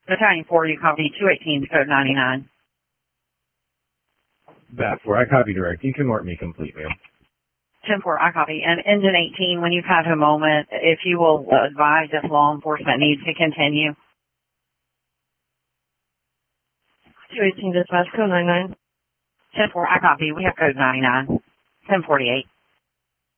Battalion 4, you copy 218 code 99. Bat 4, I copy direct. You can mark me complete, ma'am. 10-4, I copy. And Engine 18, when you've had a moment, if you will advise if law enforcement needs to continue. 218 dispatch, code 99. 10-4, I copy. We have code 99. 1048.